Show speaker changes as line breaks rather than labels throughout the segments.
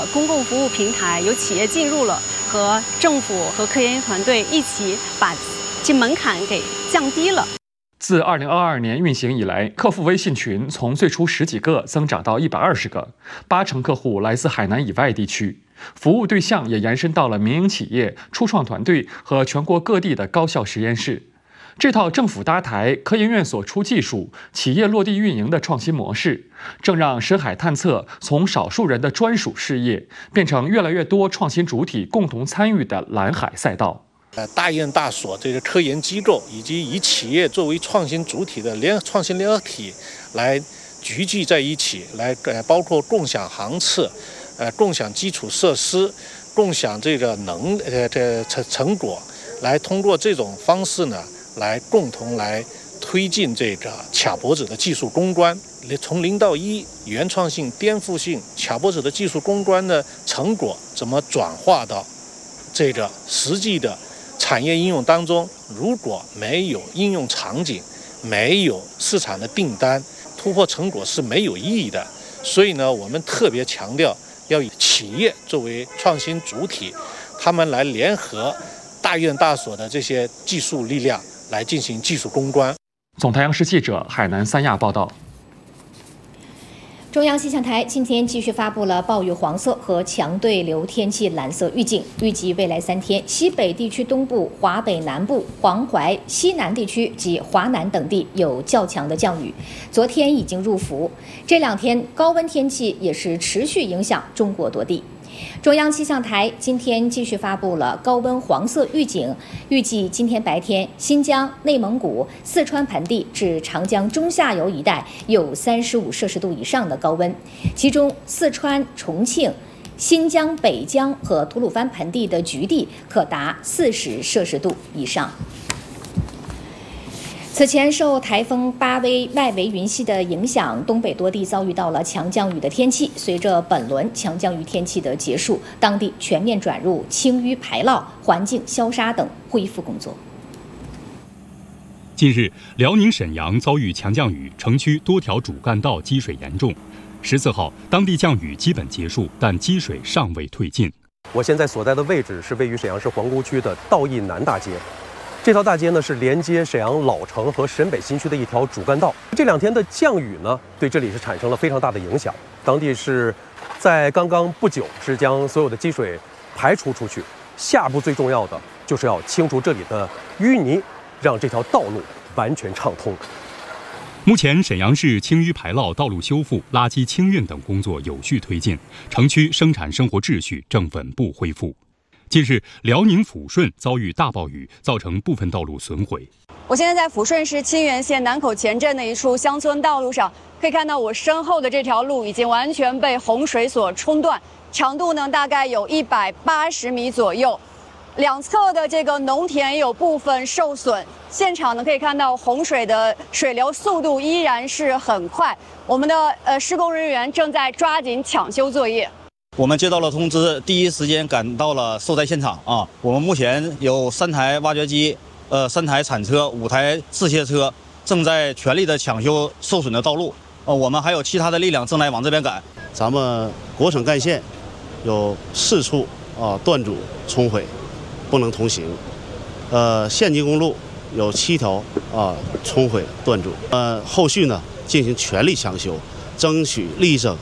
公共服务平台有企业进入了，和政府和科研团队一起把其门槛给降低了。
自2022年运行以来，客户微信群从最初10几个增长到120个，80%客户来自海南以外地区，服务对象也延伸到了民营企业、初创团队和全国各地的高校实验室。这套政府搭台、科研院所出技术、企业落地运营的创新模式，正让深海探测从少数人的专属事业，变成越来越多创新主体共同参与的蓝海赛道。
大院大所这个科研机构以及以企业作为创新主体的创新联合体来聚集在一起，来包括共享航次、共享基础设施、共享这个成果，来通过这种方式呢，来共同来推进这个卡脖子的技术攻关，从0到1，原创性、颠覆性，卡脖子的技术攻关的成果怎么转化到这个实际的产业应用当中？如果没有应用场景，没有市场的订单，突破成果是没有意义的。所以呢，我们特别强调要以企业作为创新主体，他们来联合大院大所的这些技术力量来进行技术攻关。
总台央视记者海南三亚报道。
中央气象台今天继续发布了暴雨黄色和强对流天气蓝色预警，预计未来3天，西北地区东部、华北南部、黄淮西南地区及华南等地有较强的降雨。昨天已经入伏，这2天高温天气也是持续影响中国多地。中央气象台今天继续发布了高温黄色预警，预计今天白天，新疆、内蒙古、四川盆地至长江中下游一带有35摄氏度以上的高温，其中四川、重庆、新疆北疆和吐鲁番盆地的局地可达40摄氏度以上。此前受台风巴威外围云系的影响，东北多地遭遇到了强降雨的天气。随着本轮强降雨天气的结束，当地全面转入清淤排涝、环境消杀等恢复工作。
近日，辽宁沈阳遭遇强降雨，城区多条主干道积水严重。14号，当地降雨基本结束，但积水尚未退尽。
我现在所在的位置是位于沈阳市皇姑区的道义南大街。这条大街呢是连接沈阳老城和沈北新区的一条主干道。这2天的降雨呢，对这里是产生了非常大的影响。当地是在刚刚不久是将所有的积水排除出去，下步最重要的就是要清除这里的淤泥，让这条道路完全畅通。
目前，沈阳市清淤排涝、道路修复、垃圾清运等工作有序推进，城区生产生活秩序正稳步恢复。近日，辽宁抚顺遭遇大暴雨，造成部分道路损毁。
我现在在抚顺市清源县南口前镇的一处乡村道路上，可以看到我身后的这条路已经完全被洪水所冲断，长度呢大概有180米左右，两侧的这个农田有部分受损。现场呢可以看到洪水的水流速度依然是很快，我们的施工人员正在抓紧抢修作业。
我们接到了通知，第一时间赶到了受灾现场啊。我们目前有3台挖掘机、3台铲车、5台制卸车，正在全力的抢修受损的道路。我们还有其他的力量正在往这边赶。
咱们国省干线有4处断阻冲毁，不能通行。县级公路有7条冲毁断阻。后续呢进行全力抢修，争取力争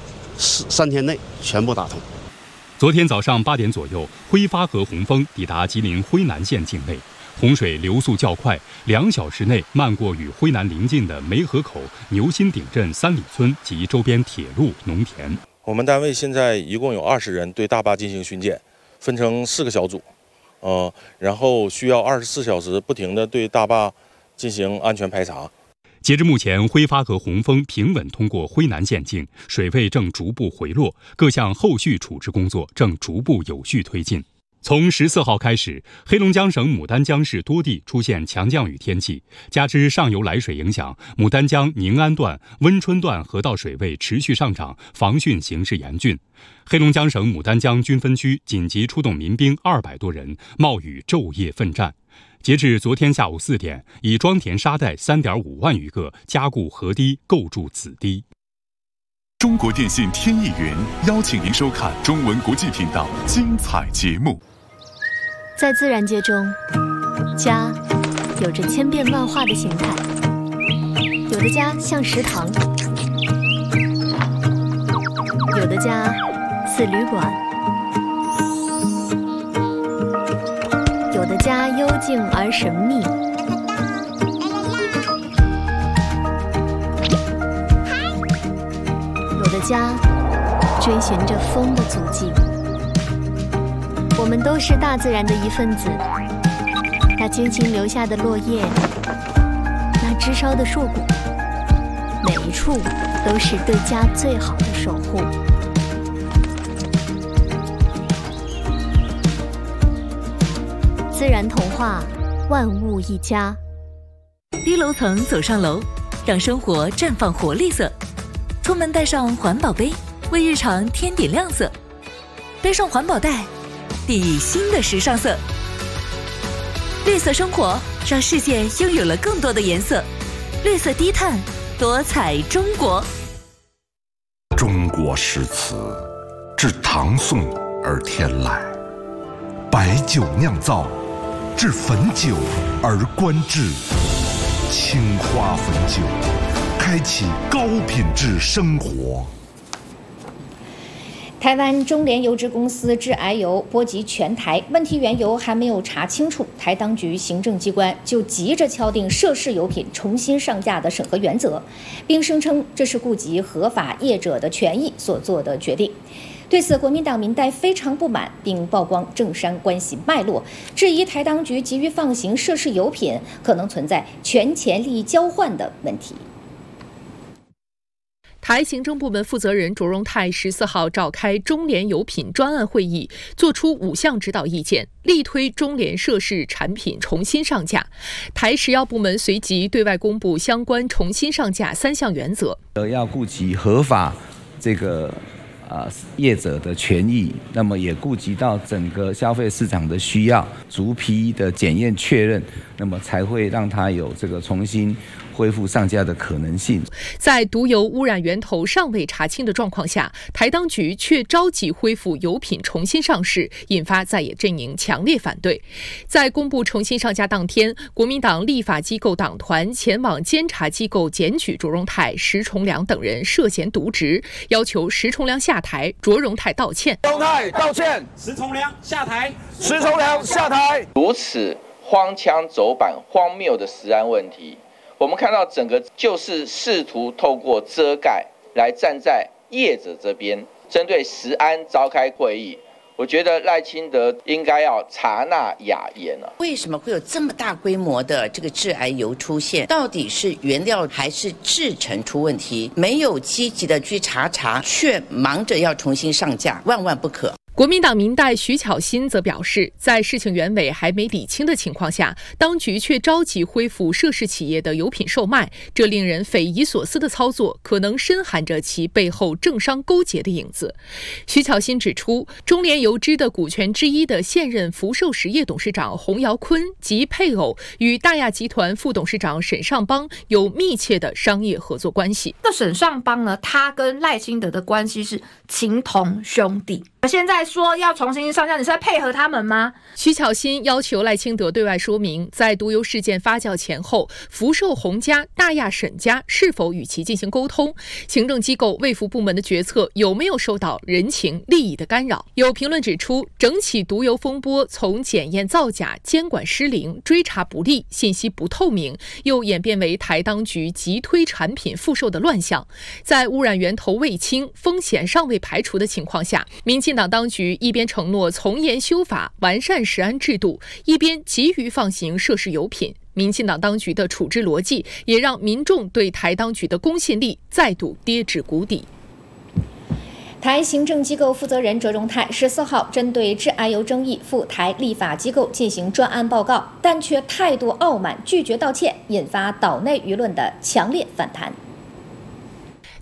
3天内全部打通。
昨天早上8点左右，挥发河洪峰抵达吉林辉南县境内，洪水流速较快，2小时内漫过与辉南邻近的梅河口、牛心顶镇3里村及周边铁路、农田。
我们单位现在一共有20人对大坝进行巡检，分成4个小组，然后需要24小时不停地对大坝进行安全排查。
截至目前，挥发河洪峰平稳通过辉南县境，水位正逐步回落，各项后续处置工作正逐步有序推进。从14号开始，黑龙江省牡丹江市多地出现强降雨天气，加之上游来水影响，牡丹江宁安段、温春段河道水位持续上涨，防汛形势严峻。黑龙江省牡丹江军分区紧急出动民兵200多人，冒雨昼夜奋战。截至昨天下午4点，已装填沙袋3.5万余个，加固河堤，构筑子堤。
中国电信天翼云邀请您收看中文国际频道精彩节目。
在自然界中，家有着千变万化的形态，有的家像食堂，有的家似旅馆，有的家幽静而神秘，有的家追寻着风的足迹。我们都是大自然的一份子，那精心留下的落叶，那枝梢的树骨，每一处都是对家最好的守护。自然童话，万物一家。
低楼层走上楼，让生活绽放活力色。出门带上环保杯，为日常添点亮色。背上环保袋，递新的时尚色。绿色生活，让世界拥有了更多的颜色。绿色低碳，多彩中国。
中国诗词，至唐宋而天籁；白酒酿造，至汾酒而观致。青花汾酒，开启高品质生活。
台湾中联油脂公司致癌油波及全台，问题缘由还没有查清楚，台当局行政机关就急着敲定涉事油品重新上架的审核原则，并声称这是顾及合法业者的权益所做的决定。对此，国民党民代非常不满，并曝光政商关系脉络，质疑台当局急于放行涉事油品，可能存在权钱利益交换的问题。
台行政部门负责人卓荣泰14号召开中联油品专案会议，作出5项指导意见，力推中联涉事产品重新上架。台食药部门随即对外公布相关重新上架3项原则：
要顾及合法业者的权益，那么也顾及到整个消费市场的需要，逐批的检验确认，那么才会让它有这个重新恢复上架的可能性。
在毒油污染源头尚未查清的状况下，台当局却着急恢复油品重新上市，引发在野阵营强烈反对。在公布重新上架当天，国民党立法机构党团前往监察机构检举卓荣泰、石崇良等人涉嫌渎职，要求石崇良下台，卓荣泰道歉。
卓荣泰道歉，石崇良下台，石崇良下台。
如此荒腔走板、荒谬的食安问题，我们看到整个就是试图透过遮盖来站在业者这边，针对食安召开会议。我觉得赖清德应该要察纳雅言了。
为什么会有这么大规模的这个致癌油出现？到底是原料还是制程出问题？没有积极的去查，却忙着要重新上架，万万不可。
国民党民代徐巧芯则表示，在事情原委还没理清的情况下，当局却着急恢复涉事企业的油品售卖，这令人匪夷所思的操作，可能深含着其背后政商勾结的影子。徐巧芯指出，中联油脂的股权之一的现任福寿实业董事长洪尧坤及配偶与大亚集团副董事长沈尚邦有密切的商业合作关系。
那沈尚邦呢，他跟赖清德的关系是情同兄弟。现在说要重新上架，你是在配合他们吗？
徐巧芯要求赖清德对外说明，在毒油事件发酵前后，福寿洪家、大亚沈家是否与其进行沟通？行政机构卫福部门的决策有没有受到人情利益的干扰？有评论指出，整起毒油风波从检验造假、监管失灵、追查不力、信息不透明，又演变为台当局急推产品复售的乱象。在污染源头未清、风险尚未排除的情况下，民进党当局一边承诺从严修法、完善食安制度，一边急于放行涉事油品。民进党当局的处置逻辑，也让民众对台当局的公信力再度跌至谷底。
台行政机构负责人卓荣泰14号针对致癌油争议赴台立法机构进行专案报告，但却态度傲慢，拒绝道歉，引发岛内舆论的强烈反弹。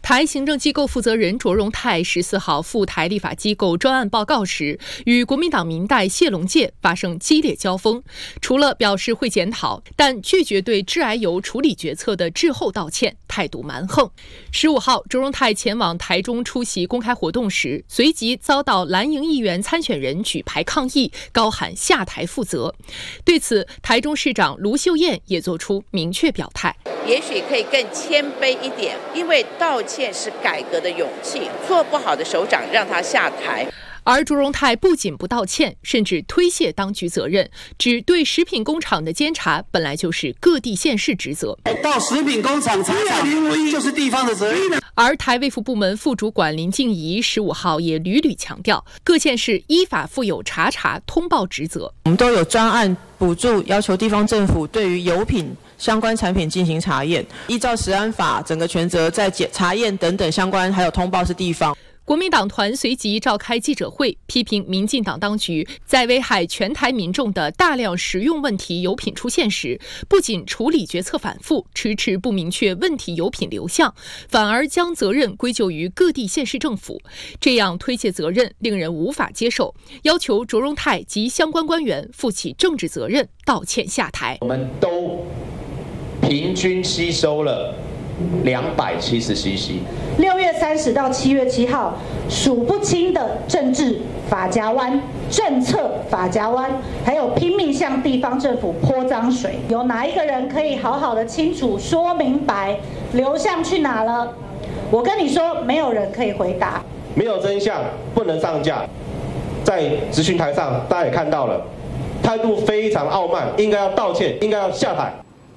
台行政机构负责人卓荣泰14号赴台立法机构专案报告时，与国民党民代谢龙介发生激烈交锋。除了表示会检讨，但拒绝对致癌油处理决策的滞后道歉，态度蛮横。15号，卓荣泰前往台中出席公开活动时，随即遭到蓝营议员参选人举牌抗议，高喊下台负责。对此，台中市长卢秀燕也做出明确表态。
也许可以更谦卑一点，因为道歉是改革的勇气，做不好的首长让他下台。
而卓荣泰不仅不道歉，甚至推卸当局责任，指对食品工厂的监察本来就是各地县市职责，
到食品工厂查就是地方的责任。
而台卫福部门副主管林静怡15号也屡屡强调，各县市依法负有查通报职责。
我们都有专案补助，要求地方政府对于油品相关产品进行查验，依照食安法，整个权责在查验等等相关，还有通报是地方。
国民党团随即召开记者会，批评民进党当局在危害全台民众的大量食用问题油品出现时，不仅处理决策反复，迟迟不明确问题油品流向，反而将责任归咎于各地县市政府，这样推卸责任令人无法接受，要求卓荣泰及相关官员负起政治责任，道歉下台。
我们都平均吸收了270 cc。6
月30到7月7号，数不清的政治法夹弯、政策法夹弯，还有拼命向地方政府泼脏水。有哪一个人可以好好的清楚说明白流向去哪了？我跟你说，没有人可以回答。
没有真相，不能上架。在质询台上，大家也看到了，态度非常傲慢，应该要道歉，应该要下台。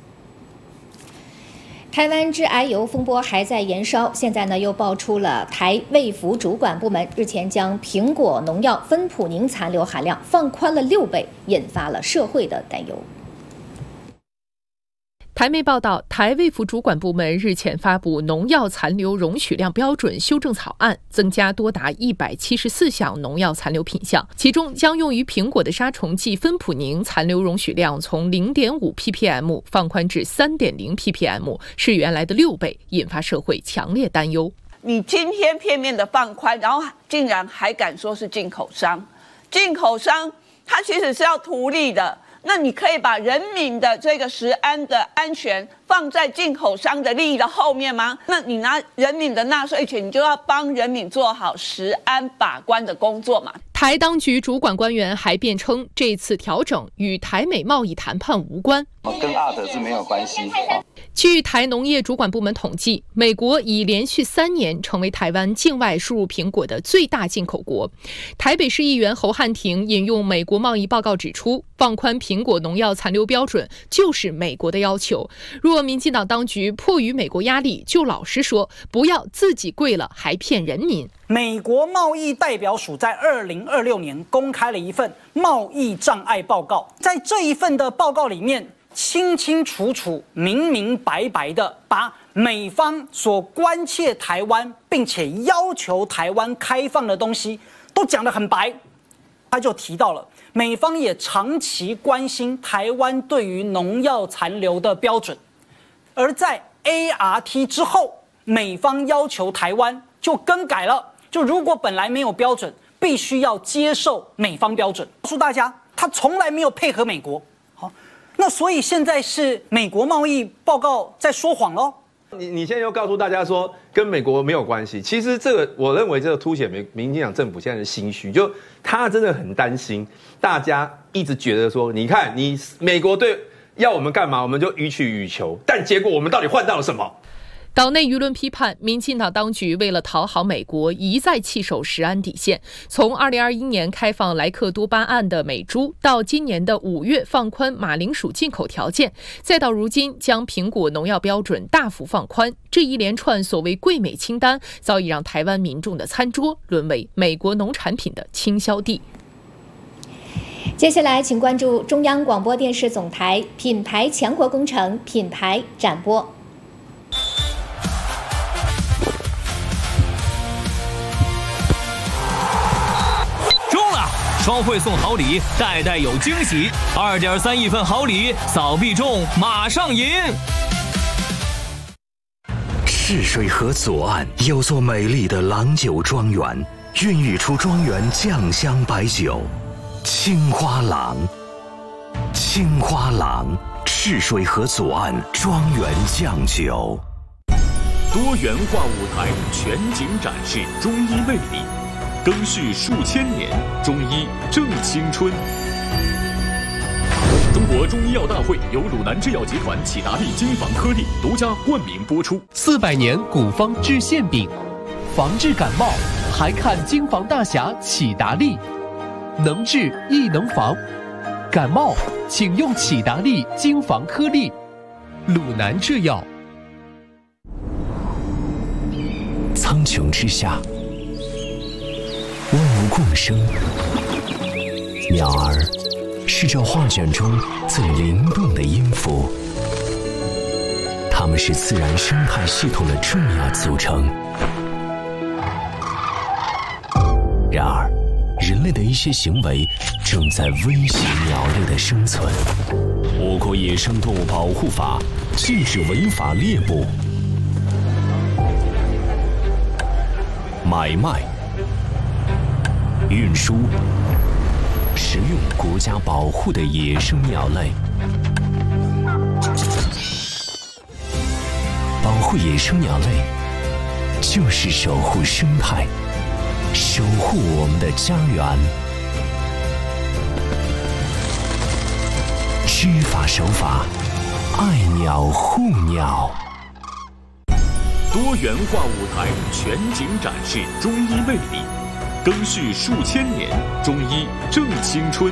台湾致癌油风波还在延烧，现在呢又爆出了台卫福主管部门日前将苹果农药芬普宁残留含量放宽了6倍，引发了社会的担忧。
台媒报道，台卫福主管部门日前发布农药残留容许量标准修正草案，增加多达174项农药残留品项，其中将用于苹果的杀虫剂芬普宁残留容许量从 0.5 ppm 放宽至 3.0 ppm， 是原来的6倍，引发社会强烈担忧。
你今天片面的放宽，然后竟然还敢说是进口商，进口商他其实是要图利的。那你可以把人民的这个食安的安全放在进口商的利益的后面吗？那你拿人民的纳税钱，你就要帮人民做好食安把关的工作嘛。
台当局主管官员还辩称，这次调整与台美贸易谈判无关，
跟ART是没有关系。
据台农业主管部门统计，美国已连续3年成为台湾境外输入苹果的最大进口国。台北市议员侯汉廷引用美国贸易报告指出，放宽苹果农药残留标准就是美国的要求。若民进党当局迫于美国压力，就老实说，不要自己贵了还骗人民。
美国贸易代表署在2026年公开了一份贸易障碍报告，在这一份的报告里面，清清楚楚、明明白白的把美方所关切台湾，并且要求台湾开放的东西都讲得很白。他就提到了，美方也长期关心台湾对于农药残留的标准，而在 ART 之后，美方要求台湾就更改了，就如果本来没有标准，必须要接受美方标准。告诉大家，他从来没有配合美国。好，那所以现在是美国贸易报告在说谎喽。
你现在又告诉大家说跟美国没有关系，其实这个我认为这个凸显民进党政府现在的心虚，就他真的很担心大家一直觉得说，你看你美国对要我们干嘛，我们就予取予求，但结果我们到底换到了什么？
岛内舆论批判，民进党当局为了讨好美国，一再弃守食安底线。从2021年开放莱克多巴胺的美猪，到今年的5月放宽马铃薯进口条件，再到如今将苹果农药标准大幅放宽，这一连串所谓贵美清单，早已让台湾民众的餐桌沦为美国农产品的倾销地。
接下来，请关注中央广播电视总台品牌强国工程品牌展播。
双汇送好礼，代代有惊喜。2.3亿份好礼，扫必中，马上赢！
赤水河左岸有座美丽的郎酒庄园，孕育出庄园酱香白酒青花郎。青花郎，赤水河左岸庄园酱酒。
多元化舞台全景展示中医魅力，更续数千年，中医正青春。中国中医药大会由鲁南制药集团启达利金防颗粒独家冠名播出。
400年古方治馅饼，防治感冒还看金防大侠启达利，能治亦能防。感冒请用启达利金防颗粒，鲁南制药。
苍穹之下，万物共生，鸟儿是这画卷中最灵动的音符，它们是自然生态系统的重要组成。然而，人类的一些行为正在威胁鸟类的生存。我国野生动物保护法禁止违法猎捕、买卖、运输、食用国家保护的野生鸟类。保护野生鸟类，就是守护生态，守护我们的家园。知法守法，爱鸟护鸟。
多元化舞台全景展示中医魅力，更续数千年，中医正青春。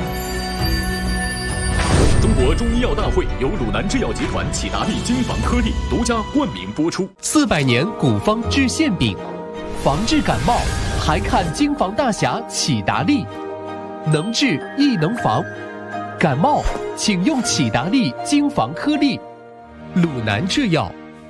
中国中医药大会由鲁南制药集团启达利金防颗粒独家冠名播出。
400年古方治馅饼，防治感冒还看金防大侠启达利，能治亦能防。感冒请用启达利金防颗粒，鲁南制药。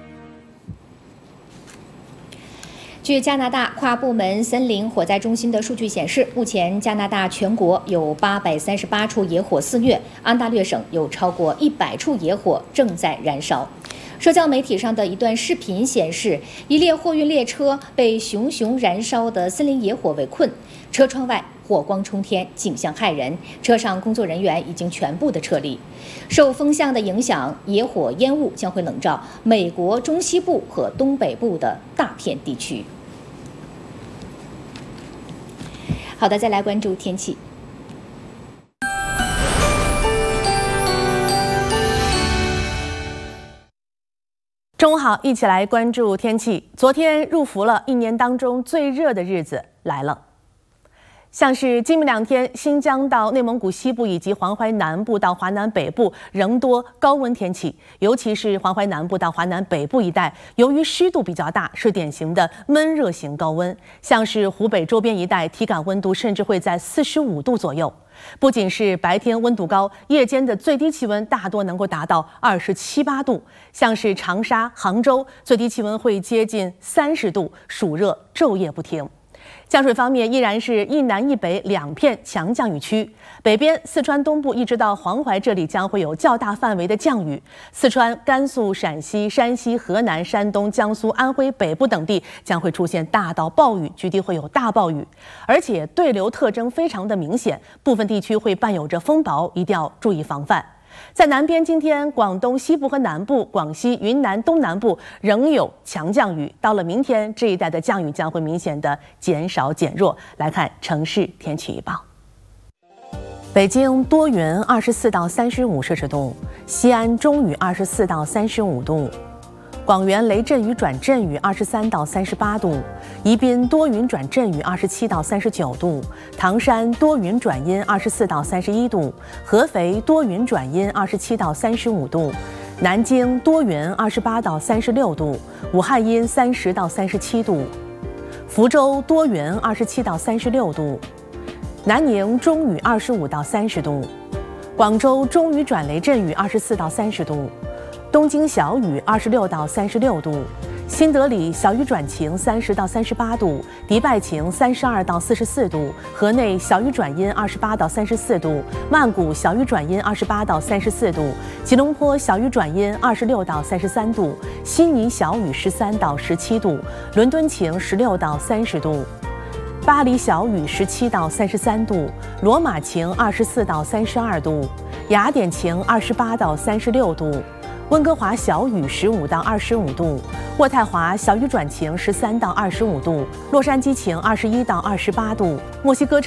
据加拿大跨部门森林火灾中心的数据显示，目前加拿大全国有838处野火肆虐，安大略省有超过100处野火正在燃烧。社交媒体上的一段视频显示，一列货运列车被熊熊燃烧的森林野火围困，车窗外火光冲天，景象骇人。车上工作人员已经全部的撤离。受风向的影响，野火烟雾将会笼罩美国中西部和东北部的大片地区。好的，再来关注天气。
中午好，一起来关注天气。昨天入伏了1年当中最热的日子来了。像是今明2天，新疆到内蒙古西部以及黄淮南部到华南北部仍多高温天气，尤其是黄淮南部到华南北部一带，由于湿度比较大，是典型的闷热型高温。像是湖北周边一带，体感温度甚至会在45度左右。不仅是白天温度高，夜间的最低气温大多能够达到27、8度。像是长沙、杭州，最低气温会接近30度，暑热昼夜不停。降水方面，依然是一南一北2片强降雨区。北边四川东部一直到黄淮这里将会有较大范围的降雨。四川、甘肃、陕西、山西、河南、山东、江苏、安徽北部等地将会出现大到暴雨，局地会有大暴雨，而且对流特征非常的明显，部分地区会伴有着风雹，一定要注意防范。在南边，今天广东西部和南部、广西、云南东南部仍有强降雨。到了明天，这一带的降雨将会明显的减少减弱。来看城市天气预报：北京多云，24到35摄氏度；西安中雨，24到35度；广元雷阵雨转阵雨，23到38度；宜宾多云转阵雨，27到39度；唐山多云转阴，24到31度；合肥多云转阴，27到35度；南京多云，28到36度；武汉阴30到37度；福州多云，27到36度；南宁中雨，25到30度；广州中雨转雷阵雨，24到30度；东京小雨，26到36度； 新德里小雨转晴30到38度，迪拜晴32到44度，河内小雨转阴28到34度，曼谷小雨转阴28到34度，吉隆坡小雨转阴26到33度，悉尼小雨13到17度，伦敦晴16到30度。巴黎小雨17到33度，罗马晴24到32度，雅典晴28到36度，温哥华小雨15到25度，渥太华小雨转晴13到25度，洛杉矶晴21到28度，墨西哥